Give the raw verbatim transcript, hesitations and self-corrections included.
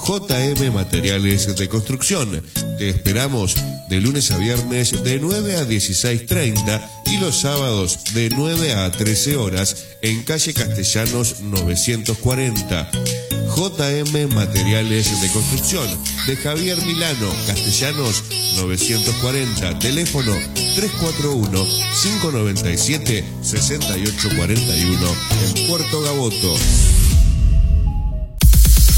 J M Materiales de Construcción. Te esperamos de lunes a viernes de nueve a dieciséis treinta y los sábados de nueve a trece horas en calle Castellanos novecientos cuarenta. J M Materiales de Construcción de Javier Milano, Castellanos novecientos cuarenta, teléfono tres cuatro uno, cinco nueve siete, seis ocho cuatro uno en Puerto Gaboto.